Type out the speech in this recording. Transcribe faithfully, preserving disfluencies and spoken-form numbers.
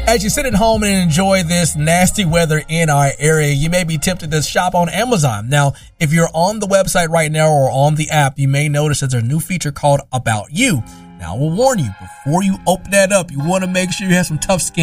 As you sit at home and enjoy this nasty weather in our area, you may be tempted to shop on Amazon. Now, if you're on the website right now or on the app, you may notice that there's a new feature called About You. Now, I will warn you, before you open that up, you want to make sure you have some tough skin.